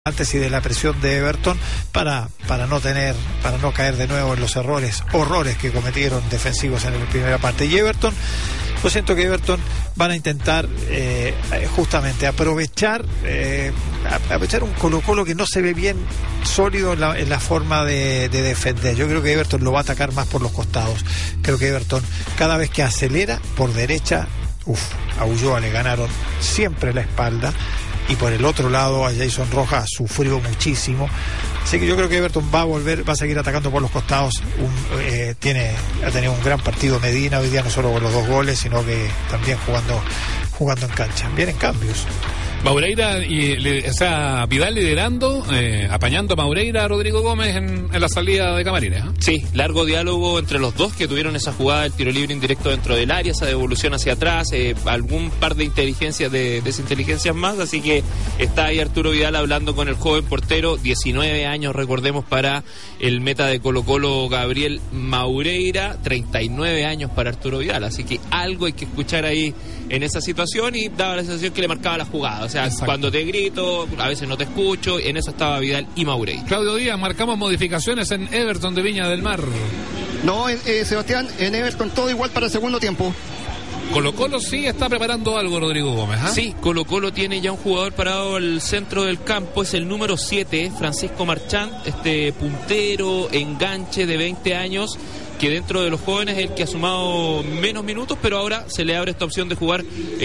antes y de la presión de Everton para no caer de nuevo en los horrores que cometieron defensivos en la primera parte. Y Everton, yo siento que Everton van a intentar justamente aprovechar un Colo-Colo que no se ve bien sólido en la forma de defender. Yo creo que Everton lo va a atacar más por los costados. Creo que Everton, cada vez que acelera por derecha, a Ulloa le ganaron siempre la espalda. Y por el otro lado a Jason Rojas sufrió muchísimo. Así que yo creo que Everton va a seguir atacando por los costados. Ha tenido un gran partido Medina hoy día, no solo con los 2 goles, sino que también jugando en cancha. Vienen cambios. Maureira, Vidal liderando, apañando a Maureira, Rodrigo Gómez en la salida de Camarines, ¿eh? Sí, largo diálogo entre los dos que tuvieron esa jugada del tiro libre indirecto dentro del área, esa devolución hacia atrás, algún par de desinteligencias más, así que está ahí Arturo Vidal hablando con el joven portero, 19 años, recordemos, para el meta de Colo-Colo, Gabriel Maureira, 39 años para Arturo Vidal, así que algo hay que escuchar ahí en esa situación, y daba la sensación que le marcaba la jugada. O sea, exacto. Cuando te grito, a veces no te escucho, en eso estaba Vidal y Maureira. Claudio Díaz, marcamos modificaciones en Everton de Viña del Mar. No, Sebastián, en Everton todo igual para el segundo tiempo. Colo-Colo sí está preparando algo, Rodrigo Gómez, ¿eh? Sí, Colo-Colo tiene ya un jugador parado al centro del campo, es el número 7, Francisco Marchand, puntero, enganche de 20 años, que dentro de los jóvenes es el que ha sumado menos minutos, pero ahora se le abre esta opción de jugar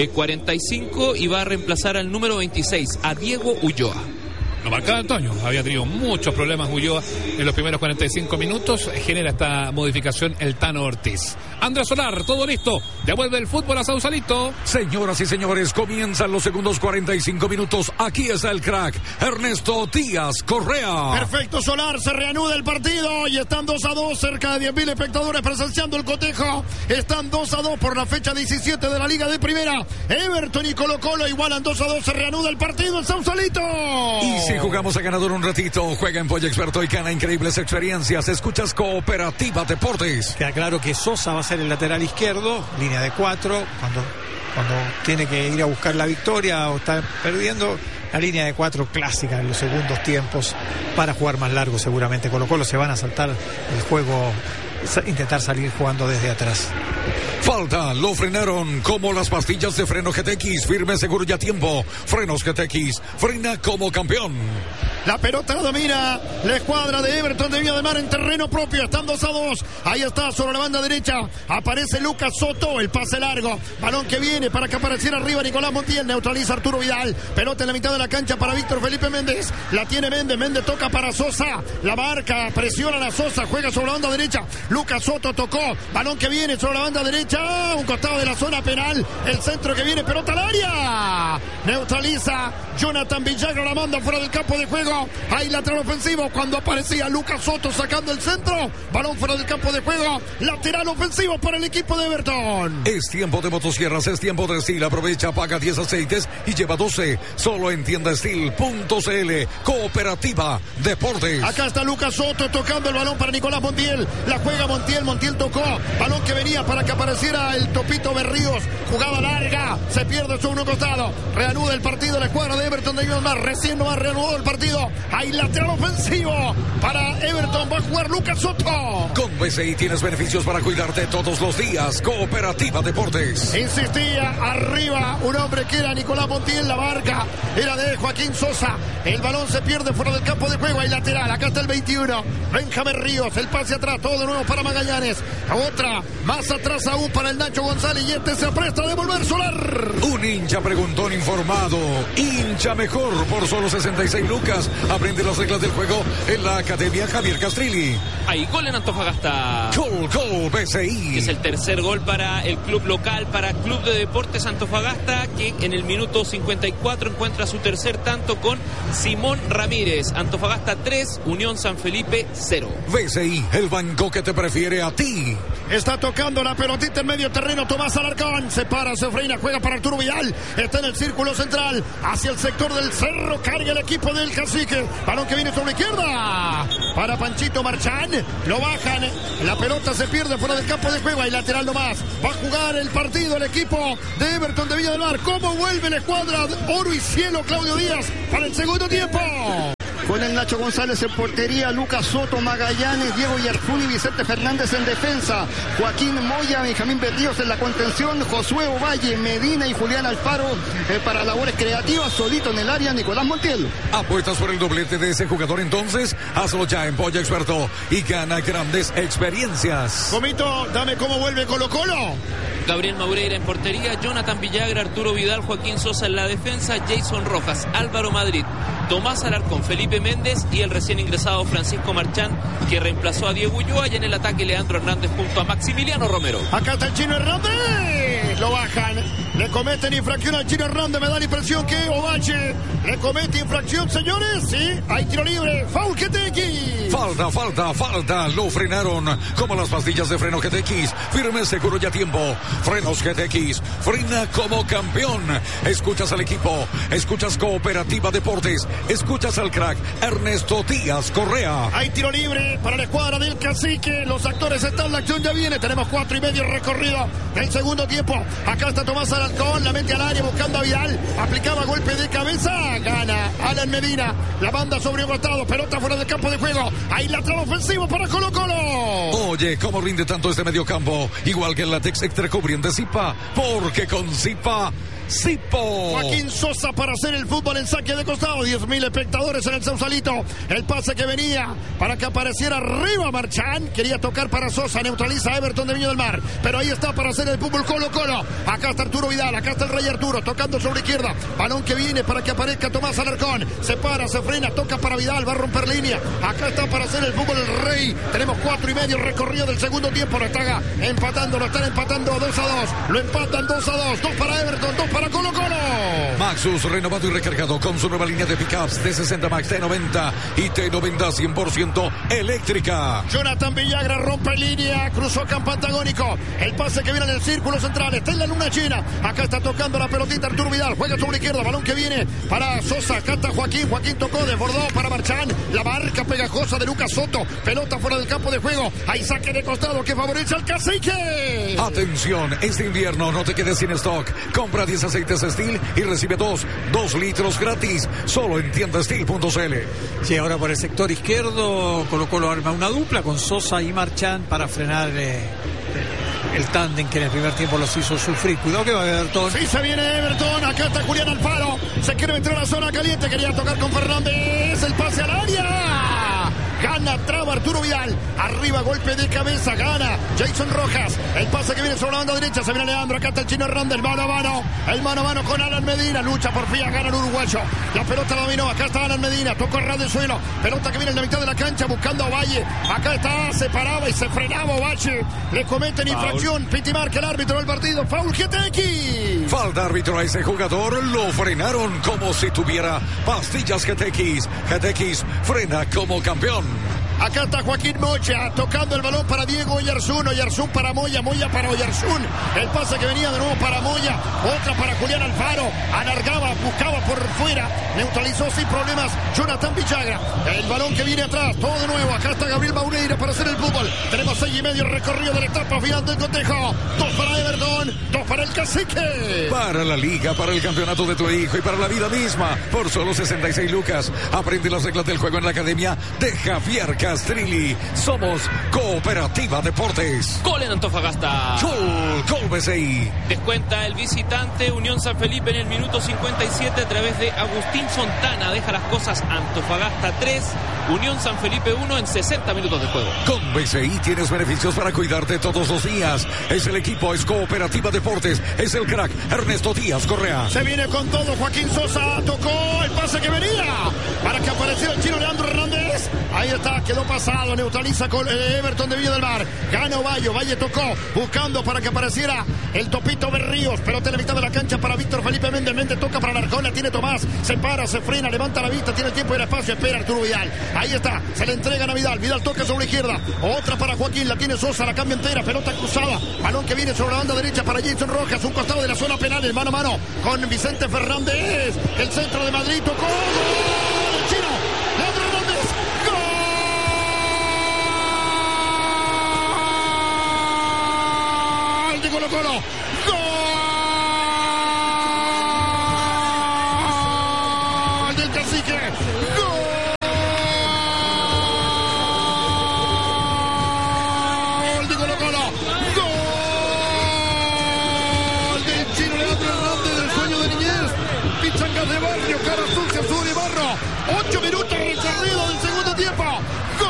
45 y va a reemplazar al número 26, a Diego Ulloa. Lo marcaba Antonio, había tenido muchos problemas Ulloa en los primeros 45 minutos, genera esta modificación el Tano Ortiz. Andrés Solar, todo listo, ya vuelve el fútbol a Sausalito. Señoras y señores, comienzan los segundos 45 minutos, aquí está el crack, Ernesto Díaz Correa. Perfecto, Solar, se reanuda el partido y están 2-2, cerca de 10.000 espectadores presenciando el cotejo, están 2-2 por la fecha 17 de la Liga de Primera, Everton y Colo-Colo igualan 2-2, se reanuda el partido en Sausalito. Y si jugamos a ganador un ratito, juega en Pollo Experto y gana increíbles experiencias. Escuchas Cooperativa Deportes. Queda claro que Sosa va a ser el lateral izquierdo, línea de 4, cuando tiene que ir a buscar la victoria o está perdiendo, la línea de 4 clásica en los segundos tiempos para jugar más largo seguramente. Colo-Colo se van a saltar el juego, intentar salir jugando desde atrás. Falta, lo frenaron como las pastillas de freno GTX, firme, seguro y a tiempo. Frenos GTX, frena como campeón. La pelota la domina la escuadra de Everton de Viña del Mar en terreno propio, están 2-2, ahí está sobre la banda derecha, aparece Lucas Soto, el pase largo, balón que viene para que apareciera arriba Nicolás Montiel, neutraliza Arturo Vidal, pelota en la mitad de la cancha para Víctor Felipe Méndez, la tiene Méndez toca para Sosa, la marca, presiona a Sosa, juega sobre la banda derecha, Lucas Soto tocó, balón que viene sobre la banda derecha, un costado de la zona penal, el centro que viene, pelota al área, neutraliza Jonathan Villagra, la manda fuera del campo de juego. Ahí lateral ofensivo cuando aparecía Lucas Soto sacando el centro, balón fuera del campo de juego, lateral ofensivo para el equipo de Everton. Es tiempo de motosierras, es tiempo de Steel, aprovecha, paga 10 aceites y lleva 12, solo en tiendasteel.cl. Cooperativa Deportes. Acá está Lucas Soto tocando el balón para Nicolás Montiel, la juega Montiel tocó, balón que venía para que apareciera el Topito Berríos, jugada larga, se pierde sobre un costado, reanuda el partido la escuadra de Everton de Viña del Mar, recién no ha reanudado el partido. Hay lateral ofensivo para Everton, va a jugar Lucas Soto. Con BCI tienes beneficios para cuidarte todos los días. Cooperativa Deportes. Insistía arriba un hombre que era Nicolás Montiel, la marca era de Joaquín Sosa, el balón se pierde fuera del campo de juego, hay lateral, acá está el 21, Benjamín Ríos, el pase atrás, todo de nuevo para Magallanes, otra, más atrás aún para el Nacho González y se apresta a devolver Solar. Un hincha preguntón informado, hincha mejor por solo 66 lucas. Aprende las reglas del juego en la Academia Javier Castrilli. Hay gol en Antofagasta. Gol, BCI. Es el tercer gol para el club local, para Club de Deportes Antofagasta, que en el minuto 54 encuentra su tercer tanto con Simón Ramírez. Antofagasta 3, Unión San Felipe 0. BCI, el banco que te prefiere a ti. Está tocando la pelotita en medio terreno Tomás Alarcón, se para, se frena, juega para Arturo Vidal, está en el círculo central, hacia el sector del cerro, carga el equipo del Casino Cacique. Balón que viene sobre la izquierda. Para Panchito Marchán. Lo bajan. La pelota se pierde fuera del campo de juego. Hay lateral nomás. Va a jugar el partido el equipo de Everton de Viña del Mar. ¿Cómo vuelve la escuadra oro y cielo Claudio Díaz para el segundo tiempo? Con el Nacho González en portería, Lucas Soto, Magallanes, Diego Yarzún y Vicente Fernández en defensa, Joaquín Moya, Benjamín Berríos en la contención, Josué Ovalle, Medina y Julián Alfaro para labores creativas, solito en el área Nicolás Montiel. ¿Apuestas por el doblete de ese jugador entonces? Hazlo ya en Polla Experto y gana grandes experiencias. Comito, dame cómo vuelve Colo Colo. Gabriel Maureira en portería, Jonathan Villagra, Arturo Vidal, Joaquín Sosa en la defensa, Jason Rojas, Álvaro Madrid, Tomás Alarcón, Felipe Méndez y el recién ingresado Francisco Marchán, que reemplazó a Diego Ulloa, y en el ataque Leandro Hernández junto a Maximiliano Romero. Acá está el Chino Hernández. Lo bajan. Le cometen infracción al Chino Hernández. Me da la impresión que Ovalle le comete infracción, señores. Sí, hay tiro libre. Foul GTX. Falta. Lo frenaron como las pastillas de freno GTX. Firme, seguro y a tiempo. Frenos GTX. Frena como campeón. Escuchas al equipo. Escuchas Cooperativa Deportes. Escuchas al crack Ernesto Díaz Correa. Hay tiro libre para la escuadra del Cacique. Los actores están, la acción ya viene. Tenemos 4:30 recorrido del segundo tiempo. Acá está Tomás Alarcón, la mete al área buscando a Vidal. Aplicaba golpe de cabeza. Gana Alan Medina. La banda sobre un costado. Pelota fuera del campo de juego. Hay lateral ofensivo para Colo Colo. Oye, ¿cómo rinde tanto este mediocampo? Igual que el látex extra cubriente Zipa. Porque con Zipa... Sipo. Joaquín Sosa para hacer el fútbol en saque de costado. 10.000 espectadores en el Sausalito. El pase que venía para que apareciera arriba Marchán. Quería tocar para Sosa. Neutraliza a Everton de Viña del Mar. Pero ahí está para hacer el fútbol Colo Colo. Acá está Arturo Vidal. Acá está el Rey Arturo. Tocando sobre izquierda. Balón que viene para que aparezca Tomás Alarcón. Se para, se frena. Toca para Vidal. Va a romper línea. Acá está para hacer el fútbol el Rey. Tenemos 4:30 recorrido del segundo tiempo. Lo están empatando 2-2. Lo empatan 2-2. 2 para Everton. 2 para Colo Colo. Maxus renovado y recargado con su nueva línea de pickups T60 Max, T90 y T90 100% eléctrica. Jonathan Villagra rompe línea, cruzó campo antagónico. El pase que viene en el círculo central, está en la luna llena. Acá está tocando la pelotita Arturo Vidal, juega sobre izquierda, balón que viene para Sosa. Acá está Joaquín tocó, desbordó para Marchán. La marca pegajosa de Lucas Soto, pelota fuera del campo de juego. Hay saque de costado que favorece al Cacique. Atención, este invierno no te quedes sin stock. Compra 10 aceites Steel y recibe 2 litros gratis, solo en tiendasteel.cl. Sí, ahora por el sector izquierdo Colo Colo arma una dupla con Sosa y Marchán para frenar el tándem que en el primer tiempo los hizo sufrir. Cuidado que va a Everton. Sí, se viene Everton. Acá está Julián Alfaro. Se quiere meter a la zona caliente. Quería tocar con Fernández. El pase al área. Gana, traba Arturo Vidal. Arriba, golpe de cabeza. Gana Jason Rojas. El pase que viene sobre la banda derecha. Se viene Leandro. Acá está el Chino Hernández. Mano a mano. El mano a mano con Alan Medina. Lucha por fin. Gana el uruguayo. La pelota dominó. Acá está Alan Medina. Tocó ras del suelo. Pelota que viene en la mitad de la cancha buscando a Ovalle. Acá está. Se paraba y se frenaba Ovalle. Le cometen infracción. Piti marca el árbitro del partido. Foul GTX. Falta árbitro a ese jugador. Lo frenaron como si tuviera pastillas GTX. GTX frena como campeón. Acá está Joaquín Moya tocando el balón para Diego Oyarzún. Oyarzún para Moya. Moya para Oyarzún. El pase que venía de nuevo para Moya. Otra para Julián Alfaro. Alargaba, buscaba por fuera. Neutralizó sin problemas Jonathan Villagra. El balón que viene atrás. Todo de nuevo. Acá está Gabriel Maureira para hacer el fútbol. Tenemos 6:30 recorrido de la etapa final del cotejo. 2 para Everton. 2 para el Cacique. Para la liga, para el campeonato de tu hijo y para la vida misma. Por solo 66 lucas. Aprende las reglas del juego en la academia de Javier Castrilli. Somos Cooperativa Deportes. Gol en Antofagasta. Gol BCI. Descuenta el visitante Unión San Felipe en el minuto 57 a través de Agustín Fontana. Deja las cosas Antofagasta 3, Unión San Felipe 1 en 60 minutos de juego. Con BCI tienes beneficios para cuidarte todos los días. Es el equipo, es Cooperativa Deportes. Es el crack Ernesto Díaz Correa. Se viene con todo Joaquín Sosa. Tocó el pase que venía para que apareciera el chino Leandro Hernández. Ahí está, quedó pasado. Neutraliza con Everton de Viña del Mar. Gana Ovalle. Valle tocó buscando para que apareciera el Topito Berríos. Pelota en la mitad de la cancha para Víctor Felipe Méndez. Méndez toca para Alarcón. La tiene Tomás. Se para, se frena, levanta la vista. Tiene el tiempo y el espacio. Espera Arturo Vidal. Ahí está. Se le entregan a Vidal. Vidal toca sobre la izquierda. Otra para Joaquín. La tiene Sosa. La cambia entera. Pelota cruzada. Balón que viene sobre la banda derecha para Jason Rojas. Un costado de la zona penal. El mano a mano con Vicente Fernández. El centro de Madrid. Tocó. ¡Gol! ¡Chino! Colo-Colo. ¡Gol del Cacique! ¡Gol de Colo-Colo! ¡Gol del Chino Leandro Hernández, del sueño de niñez! Pichangas de barrio, cara sucia, azul y barro. 8 minutos recorrido del segundo tiempo. ¡Gol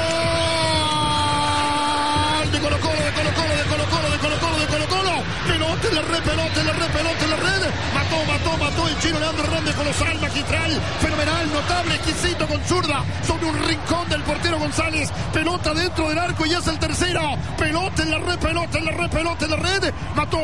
de Colo-Colo, de Colo-Colo, de Colo-Colo, de Colo-Colo, de Colo-Colo! Pelota en la red, pelota en la red, pelota en la red. Mató el Chino Leandro Hernández, colosal, magistral, fenomenal, notable, exquisito, con zurda, sobre un rincón del portero González. Pelota dentro del arco y es el tercero. Pelota en la red, pelota en la red, pelota en la red. Mató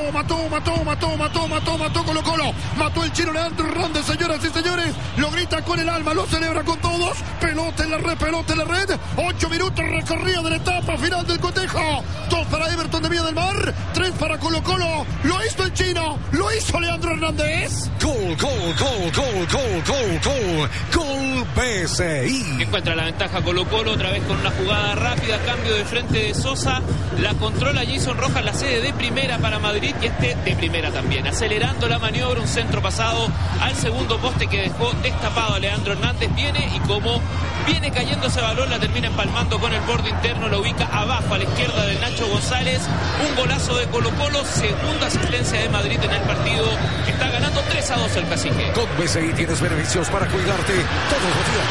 Colo-Colo. Mató el Chino Leandro Hernández, señoras y señores. Lo grita con el alma, lo celebra con todos. Pelota en la red, pelota en la red. 8 minutos recorrido de la etapa final del cotejo. 2 para Everton de Viña del Mar, 3 para Colo-Colo. Lo hizo el Chino, lo hizo Leandro Hernández. Gol PSI. Encuentra la ventaja Colo-Colo, otra vez con una jugada rápida, cambio de frente de Sosa, la controla Jason Rojas, la cede de primera para Madrid y de primera también, acelerando la maniobra, un centro pasado al segundo poste que dejó destapado a Leandro Hernández. Viene y como viene cayendo ese balón, la termina empalmando con el borde interno, lo ubica abajo a la izquierda del Nacho González. Un golazo de Colo-Colo, segunda asistencia de Madrid en el partido, está ganando 3-2 el Cacique. Con BCI tienes beneficios para cuidarte todos los días.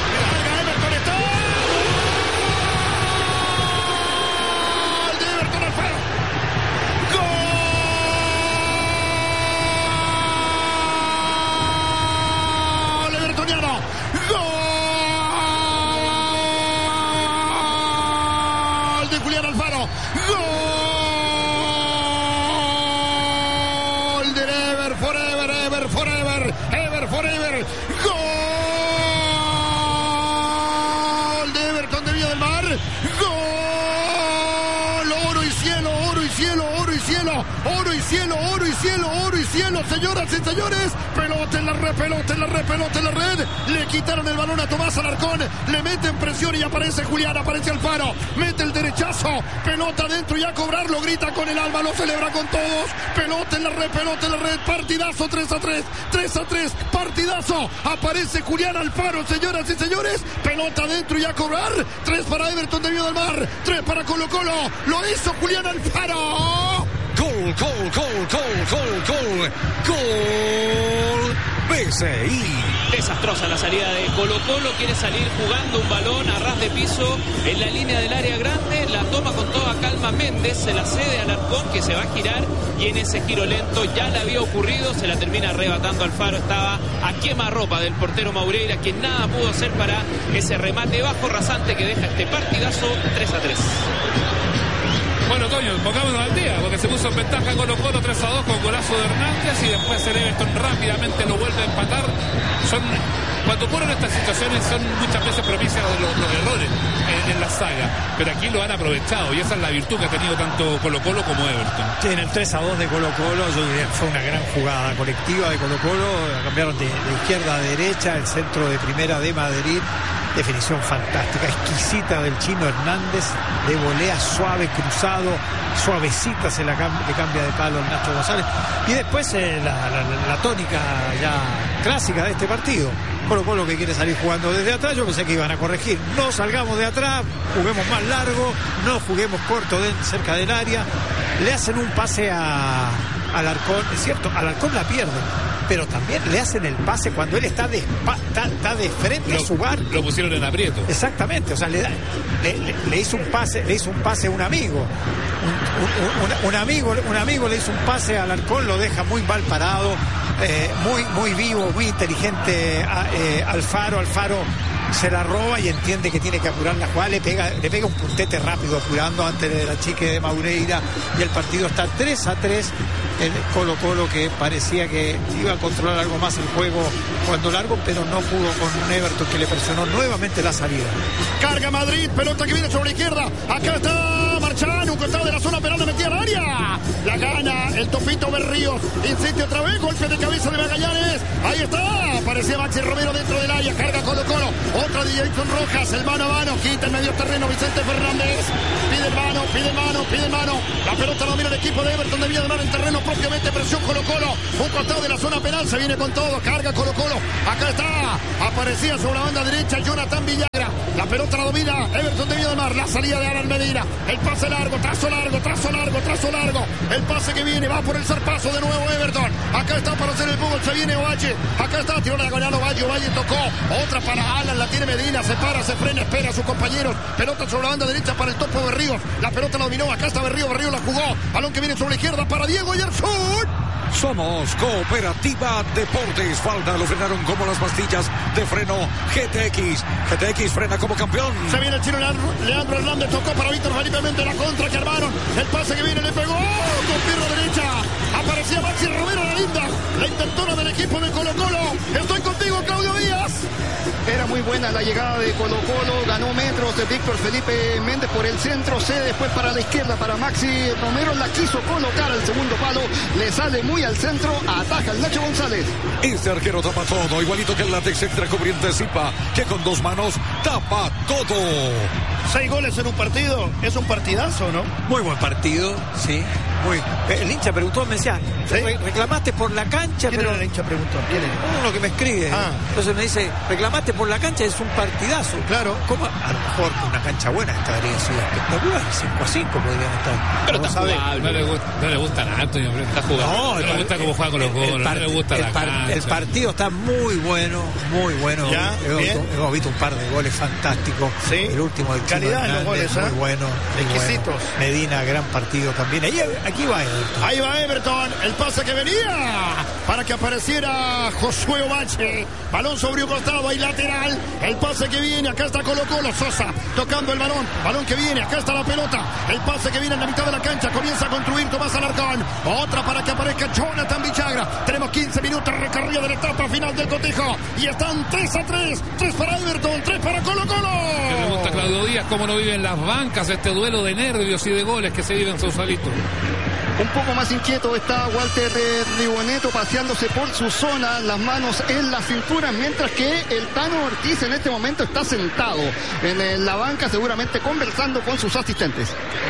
Oro y cielo, señoras y señores. Pelota en la red, pelota en la red, pelota en la red. Le quitaron el balón a Tomás Alarcón. Le meten presión y aparece Julián, aparece Alfaro. Mete el derechazo. Pelota adentro y a cobrarlo. Grita con el alma, lo celebra con todos. Pelota en la red, pelota en la red. Partidazo, 3-3. 3-3. Partidazo. Aparece Julián Alfaro, señoras y señores. Pelota adentro y a cobrar. 3 para Everton de Viña del Mar. 3 para Colo-Colo. Lo hizo Julián Alfaro. Gol PSI. Desastrosa la salida de Colo-Colo, quiere salir jugando un balón a ras de piso en la línea del área grande, la toma con toda calma Méndez, se la cede a Alarcón que se va a girar y en ese giro lento ya le había ocurrido, se la termina arrebatando Alfaro, estaba a quemarropa del portero Maureira, quien nada pudo hacer para ese remate bajo rasante que deja este partidazo 3-3. Bueno, Toño, pongámonos al día, porque se puso en ventaja Colo-Colo 3-2 con golazo de Hernández y después el Everton rápidamente lo vuelve a empatar. Cuando ocurren estas situaciones son muchas veces propicias de los errores en la saga, pero aquí lo han aprovechado y esa es la virtud que ha tenido tanto Colo-Colo como Everton. Sí, en el 3-2 de Colo-Colo yo diría que fue una gran jugada colectiva de Colo-Colo, cambiaron de izquierda a derecha, el centro de primera de Madrid. Definición fantástica, exquisita del Chino Hernández, de volea suave, cruzado, suavecita le cambia de palo el Nacho González. Y después la tónica ya clásica de este partido. Colo-Colo que quiere salir jugando desde atrás, yo pensé que iban a corregir. No salgamos de atrás, juguemos más largo, no juguemos corto cerca del área. Le hacen un pase a Alarcón, es cierto, Alarcón la pierde, pero también le hacen el pase cuando él está de frente a su bar. Lo pusieron en aprieto. Exactamente, o sea, le hizo un pase a un amigo. Un amigo le hizo un pase a Alarcón, lo deja muy mal parado, muy vivo, muy inteligente Alfaro se la roba y entiende que tiene que apurar la jugada, le pega un puntete rápido apurando antes de la chique de Maureira y el partido está 3-3. El Colo-Colo que parecía que iba a controlar algo más el juego cuando largo, pero no pudo con un Everton que le presionó nuevamente la salida. Carga Madrid, pelota que viene sobre la izquierda, acá está Marchán, un costado de la zona penal, le metía al área. La gana el Topito Berríos. Insiste otra vez, golpe de cabeza de Magallanes. Ahí está, aparecía Maxi Romero dentro del área, carga Colo Colo. Otra de Jason Rojas, el mano a mano, quita el medio terreno Vicente Fernández. Pide mano. La pelota domina el equipo de Everton de Viña del Mar en terreno propiamente, presión Colo Colo. Un costado de la zona penal, se viene con todo, carga Colo Colo. Acá está, aparecía sobre la banda derecha Jonathan Villagra. La pelota la domina Everton de Viña del Mar, la salida de Alan Medina. El pase largo, trazo largo. El pase que viene, va por el zarpazo de nuevo Everton. Acá está para hacer el fútbol, se viene Ovalle. Acá está, tiró la diagonal Ovalle tocó. Otra para Alan, la tiene Medina, se para, se frena, espera a sus compañeros. Pelota sobre la banda derecha para el Topo Berríos. La pelota la dominó, acá está Berríos la jugó. Balón que viene sobre la izquierda para Diego Yerzún. Somos Cooperativa Deportes. Falta, lo frenaron como las pastillas de freno GTX. GTX frena como campeón. Se viene el chino Leandro Hernández, tocó para Víctor Felipe Méndez, la contra que armaron. El pase que viene, le pegó con pierna derecha. Aparecía Maxi Romero, la linda. La intentona del equipo de Colo Colo. Estoy contigo, Claudio Díaz. Era muy buena la llegada de Colo Colo, ganó metros de Víctor Felipe Méndez por el centro, cede después para la izquierda para Maxi Romero, la quiso colocar al segundo palo, le sale muy al centro, ataja el Nacho González. Este arquero tapa todo, igualito que el látex extra cubriente Zipa, que con dos manos tapa todo. 6 goles en un partido, es un partidazo, ¿no? Muy buen partido, sí. El hincha preguntó, me decía, ¿sí? Reclamaste por la cancha, ¿Quién pero era el hincha preguntó? ¿Quién era? uno que me escribe. Entonces me dice, reclamaste por la cancha, es un partidazo. Claro. ¿Cómo? A lo mejor una cancha buena estaría sido espectacular, 5-5 podrían estar. Pero está jugable. No le gusta nada, Antonio, está jugando. No le gusta cómo juega con los goles, no le gusta la cancha. El partido está muy bueno, muy bueno. Ya, hemos visto un par de goles fantásticos. Sí. El último del Chino calidad en los goles, muy bueno. Exquisitos. Bueno. Medina, gran partido también. Aquí va Everton. Ahí va Everton, el pase que venía para que apareciera Josué Ovalle. Balón sobre un costado, ahí lateral. El pase que viene, acá está Colo Colo, Sosa tocando el balón. Balón que viene, acá está la pelota. El pase que viene en la mitad de la cancha, comienza a construir Tomás Alarcón. Otra para que aparezca Jonathan Villagra. Tenemos 15 minutos recorrido de la etapa final del cotejo. Y están 3-3. 3 para Everton, 3 para Colo Colo. Me gusta Claudio Díaz cómo no viven las bancas este duelo de nervios y de goles que se vive en Sausalito. Un poco más inquieto está Walter Riboneto paseándose por su zona, las manos en la cintura, mientras que el Tano Ortiz en este momento está sentado en la banca, seguramente conversando con sus asistentes.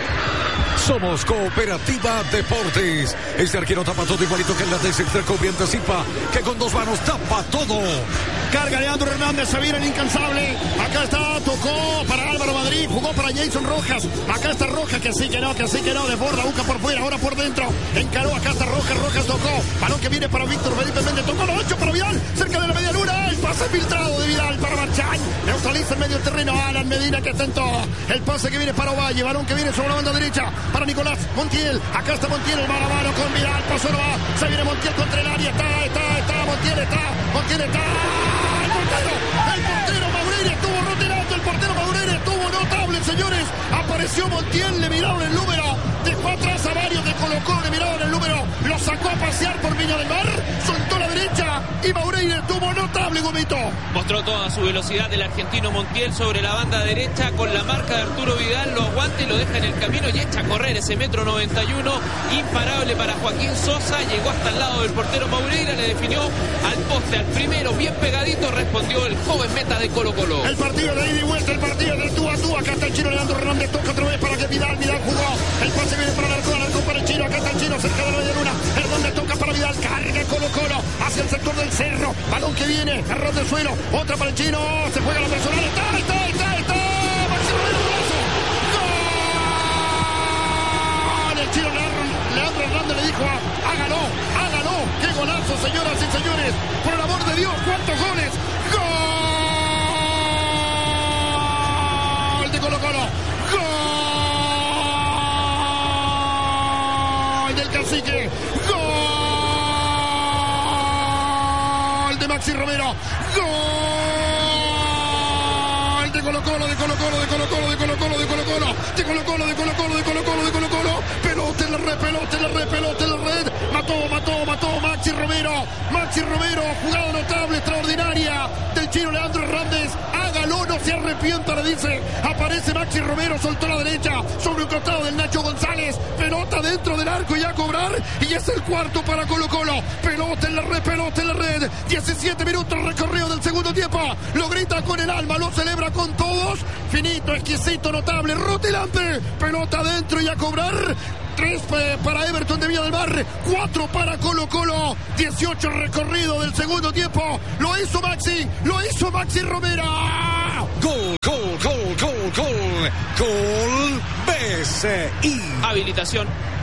Somos Cooperativa Deportes. Este arquero tapa todo, igualito que el látex extra cubriente Zipa, que con dos manos tapa todo. Carga Leandro Hernández, se viene el incansable. Acá está, tocó para Álvaro Madrid, jugó para Jason Rojas. Acá está Rojas, que sí que no, desborda, busca por fuera, ahora por dentro. Encaró, acá está Rojas tocó. Balón que viene para Víctor Felipe Méndez, tocó los 8 para Vidal, cerca de la media luna. El pase filtrado de Vidal para Marchán. Neutraliza en medio terreno Alan Medina, que está en todo. El pase que viene para Ovalle, balón que viene sobre la banda derecha para Nicolás Montiel. Acá está Montiel, el mano a mano con Vidal, pasó no va. Se viene Montiel contra el área, Montiel está. El portero Maureira estuvo rodeando, el portero Maureira estuvo notable, señores. Apareció Montiel, le miraron el número, dejó atrás a varios de Colo Colo, le miraron el número, lo sacó a pasear por Viña del Mar, soltó la derecha y Maureira estuvo notable, Gomito. Mostró toda su velocidad el argentino Montiel sobre la banda derecha con la marca de Arturo Vidal, lo aguanta y lo deja en el camino y echa a correr ese 1,91 m, imparable para Joaquín Sosa, llegó hasta el lado del portero Maureira, le definió al poste, al primero, bien pegadito, respondió el joven meta de Colo Colo. El partido de ida y vuelta, el partido del tú a tú, acá está el chino Leandro Hernández, toca otra vez para que Vidal jugó, el pase viene para Alarcón para el chino, acá está el chino cerca de la media luna, Hernández toca para Vidal, carga Colo Colo hacia el sector del cerro, balón que viene, arroz de suelo, otra para el chino, se juega la personal, está, Maxi Romero, golazo, ¡gol! El chino Leandro Hernández le dijo, hágalo, qué golazo, señoras y señores, por el amor de Dios, cuántos goles, gol de Colo Colo, gol del Cacique, gol de Maxi Romero, gol de Colo Colo, pelota en la red, mató Maxi Romero, jugada notable, extraordinaria del chino Leandro Hernández, hágalo, no se arrepienta. arrepienta, le dice. Aparece Maxi Romero, soltó la derecha sobre un costado del Nacho González. Pelota dentro del arco y a cobrar. Y es el cuarto para Colo-Colo. Pelota en la red, pelota en la red. 17 minutos recorrido del segundo tiempo. Lo grita con el alma, lo celebra con todos. Finito, exquisito, notable, rutilante. Pelota adentro y a cobrar. 3 para Everton de Viña del Mar, 4 para Colo-Colo, 18 recorrido del segundo tiempo. Lo hizo Maxi Romero. Gol, gol, gol, gol, gol. Gol BCI. Habilitación.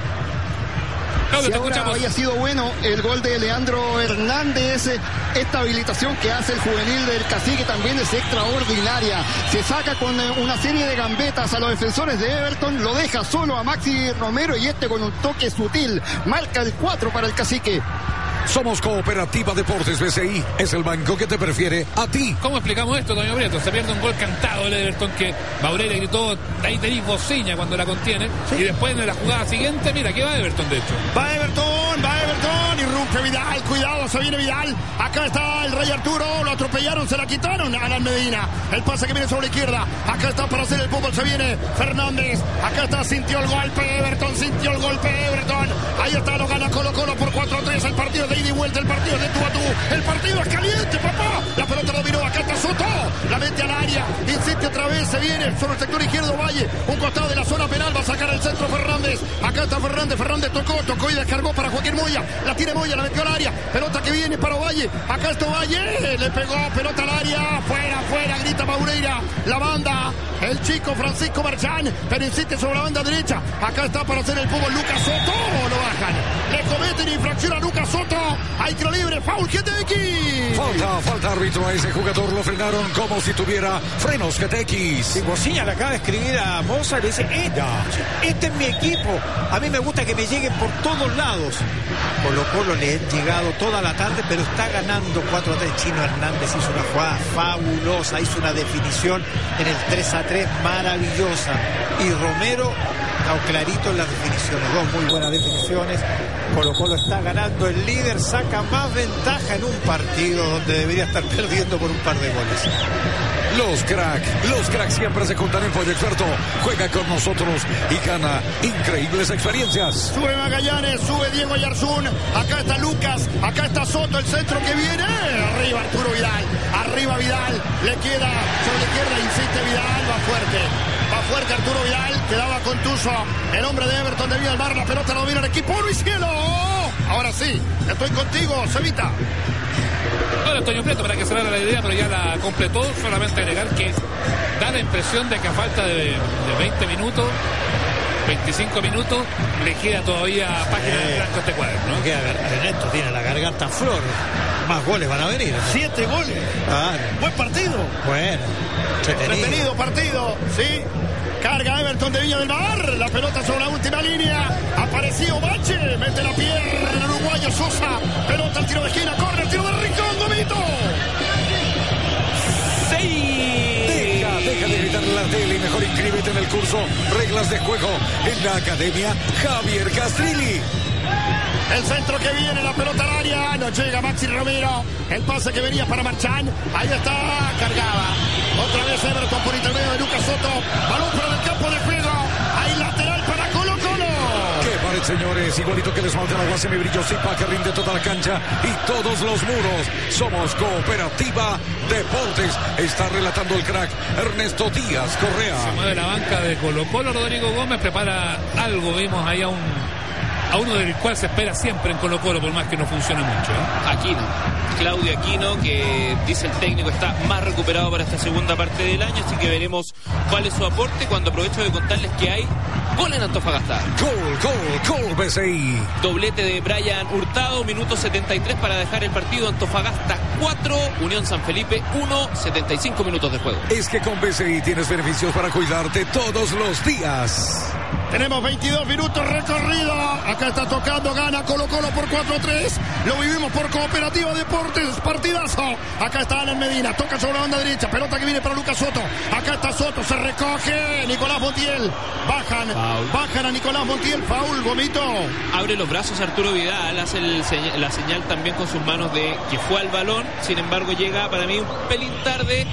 Si ahora había sido bueno el gol de Leandro Hernández, esta habilitación que hace el juvenil del Cacique también es extraordinaria. Se saca con una serie de gambetas a los defensores de Everton, lo deja solo a Maxi Romero y con un toque sutil marca el 4 para el Cacique. Somos Cooperativa Deportes BCI, es el banco que te prefiere a ti. ¿Cómo explicamos esto, Toño Prieto? Se pierde un gol cantado el Everton que Baureira gritó, ahí tenéis bociña cuando la contiene. ¿Sí? Y después en la jugada siguiente, mira, que va Everton de hecho. Va Everton, irrumpe Vidal, cuidado, se viene Vidal. Acá está el Rey Arturo, lo atropellaron, se la quitaron a Alan Medina. El pase que viene sobre la izquierda, acá está para hacer el fútbol, se viene Fernández. Acá está, sintió el golpe Everton. Ahí está, lo gana Colo-Colo por 4-3, el partido de ida y vuelta, el partido de tú a tú. El partido es caliente, papá. La pelota lo miró, acá está Soto. La mete al área, insiste otra vez, se viene sobre el sector izquierdo Valle. Un costado de la zona penal, va a sacar el centro Fernández. Acá está Fernández tocó y descargó para Joaquín Moya. La tiene Moya, la metió al área. Pelota que viene para Valle. Acá está Valle, le pegó, pelota al área. Fuera, grita Baureira. La banda, el chico Francisco Marchán, pero insiste sobre la banda derecha. Acá está para hacer el fútbol Lucas Soto. Lo bajan. Le cometen infracción a Lucas Soto. Hay tiro libre, foul GTX. Falta árbitro a ese jugador, lo frenaron como si tuviera frenos GTX. Y Bociña le acaba de escribir a Moza y le dice, este es mi equipo. A mí me gusta que me lleguen por todos lados. Colo-Colo le ha llegado toda la tarde, pero está ganando 4-3. Chino Hernández hizo una jugada fabulosa, hizo una definición en el 3-3 maravillosa. Y Romero clarito en las definiciones, 2 muy buenas definiciones. Colo-Colo está ganando, el líder saca más ventaja en un partido donde debería estar perdiendo por un par de goles. Los cracks siempre se juntan en Pollo Experto. Juega con nosotros y gana increíbles experiencias. Sube Magallanes, sube Diego Yarzún. Acá está Lucas, acá está Soto, el centro que viene. Arriba Arturo Vidal, arriba Vidal. Le queda sobre la izquierda, insiste Vidal, va fuerte Arturo Vidal, quedaba contuso el hombre de Everton de Viña del Mar. La pelota la domina el equipo, ¡oro y cielo! Ahora sí, estoy contigo, Cevita. Bueno, Toño Prieto, para que cerrara la idea, pero ya la completó. Solamente agregar que da la impresión de que a falta de 20 minutos, 25 minutos, le queda todavía página de blanco este cuadro, ¿no? Que Ernesto tiene la garganta flor. Más goles van a venir, ¿no? 7 goles. Claro. Buen partido. Bueno, entretenido partido, sí. Carga Everton de Viña del Mar. La pelota sobre la última línea. Apareció Bache. Mete la pierna el uruguayo Sosa. Pelota al tiro de esquina. Corre el tiro de Rincón, Gomito. 6. Deja de gritar en la tele y mejor inscríbete en el curso Reglas de Juego en la Academia Javier Castrilli. El centro que viene, la pelota al área. No llega Maxi Romero. El pase que venía para Marchán. Ahí está, cargaba. Otra vez Everton por intermedio de Lucas Soto. Balón para el campo de juego. Ahí lateral para Colo-Colo. ¡Qué pared, señores! Igualito que el esmalte en agua semibrillosipa que rinde toda la cancha y todos los muros. Somos Cooperativa Deportes. Está relatando el crack Ernesto Díaz Correa. Se mueve la banca de Colo-Colo. Rodrigo Gómez prepara algo. Vimos ahí a uno del cual se espera siempre en Colo-Colo, por más que no funcione mucho, ¿eh? Aquino, Claudio Aquino, que dice el técnico está más recuperado para esta segunda parte del año, así que veremos cuál es su aporte, cuando aprovecho de contarles que hay gol en Antofagasta. Gol BCI. Doblete de Brian Hurtado, minuto 73 para dejar el partido. Antofagasta 4, Unión San Felipe 1, 75 minutos de juego. Es que con BCI tienes beneficios para cuidarte todos los días. Tenemos 22 minutos recorrido. Acá está tocando, gana Colo-Colo por 4-3. Lo vivimos por Cooperativa Deportes, partidazo. Acá está Alan Medina, toca sobre la banda derecha. Pelota que viene para Lucas Soto. Acá está Soto, se recoge Nicolás Montiel. Bajan a Nicolás Montiel. Foul, Gomito. Abre los brazos Arturo Vidal, hace la señal también con sus manos de que fue al balón. Sin embargo, llega para mí un pelín tarde.